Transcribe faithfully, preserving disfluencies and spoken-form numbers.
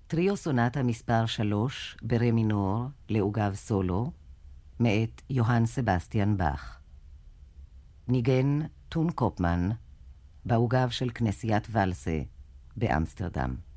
טריו סונטה מספר שלוש ברה מינור לעוגב סולו מאת יוהאן סבסטיאן באך. ניגן טון קופמן בעוגב של כנסיית ולסה באמסטרדם.